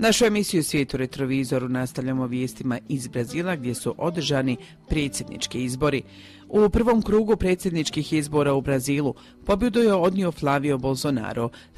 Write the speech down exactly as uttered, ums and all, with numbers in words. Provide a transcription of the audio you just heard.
Našu emisiju Svijet u retrovizoru nastavljamo vijestima iz Brazila gdje su održani predsjednički izbori. U prvom krugu predsjedničkih izbora u Brazilu pobjedu je odnio Flavio Bolsonaro